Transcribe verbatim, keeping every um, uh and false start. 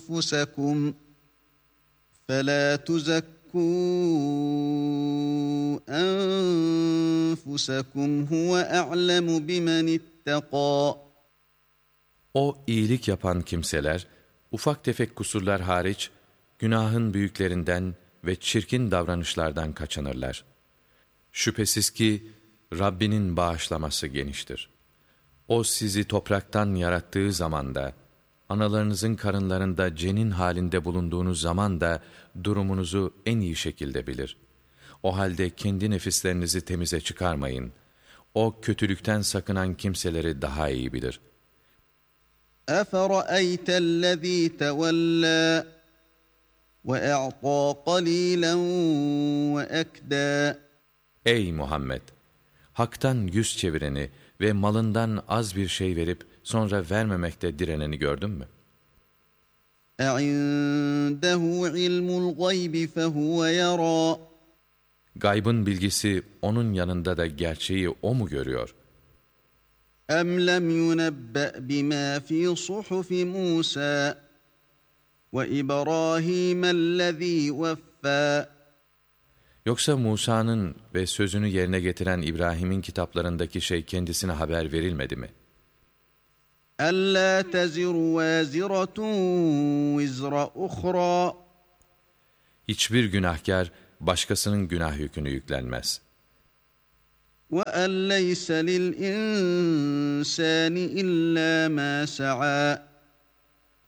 أنفسكم فلا تزكوا أنفسكم هو أعلم بمن اتقى. O iyilik yapan kimseler, ufak tefek kusurlar hariç, günahın büyüklerinden ve çirkin davranışlardan kaçınırlar. Şüphesiz ki Rabbinin bağışlaması geniştir. O sizi topraktan yarattığı zaman da, analarınızın karınlarında cenin halinde bulunduğunuz zaman da durumunuzu en iyi şekilde bilir. O halde kendi nefislerinizi temize çıkarmayın. O kötülükten sakınan kimseleri daha iyi bilir. أَفَرَأَيْتَ الَّذ۪ي تَوَلَّى وَاَعْطَى قَلِيلًا وَاَكْدَى. Ey Muhammed! Hak'tan yüz çevireni ve malından az bir şey verip sonra vermemekte direneni gördün mü? اَعِنْدَهُ عِلْمُ الْغَيْبِ فَهُوَ يَرَى. Gaybın bilgisi onun yanında da gerçeği o mu görüyor? اَمْ لَمْ يُنَبَّأْ بِمَا فِي صُحُفِ مُوسَى وَإِبْرَاهِيمَ الَّذ۪ي وَفَّى. Yoksa Musa'nın ve sözünü yerine getiren İbrahim'in kitaplarındaki şey kendisine haber verilmedi mi? أَلَّا تَزِرُ وَازِرَةٌ وِزْرَ أُخْرَى. Hiçbir günahkar başkasının günah yükünü yüklenmez. وَأَنْ لَيْسَ لِلْإِنْسَانِ إِلَّا مَا سَعَى.